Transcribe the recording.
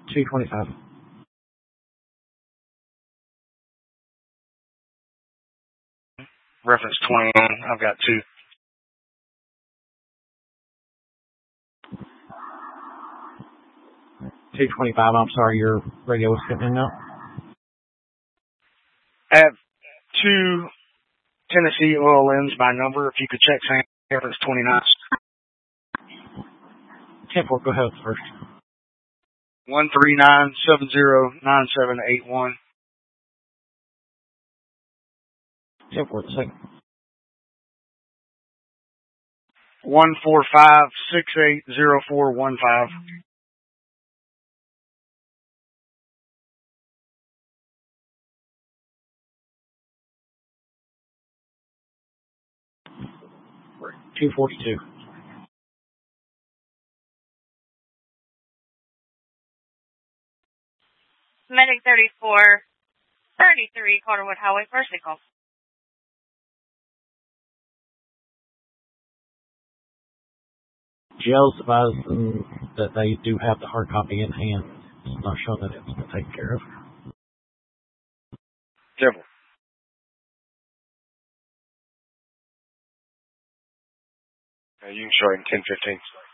225. Reference 21. I've got 2. $225. I'm sorry, your radio was cutting in now. I have 2 Tennessee OLNs by number. If you could check Sam, reference 29. 10-4, go ahead first. 139709781. 10-4, the second. 145680415. 242. Medic 3433, Calderwood Highway, first call. Jails advised them that they do have the hard copy in hand. It's not showing that it's been taken care of. Careful. You can show it in 1015.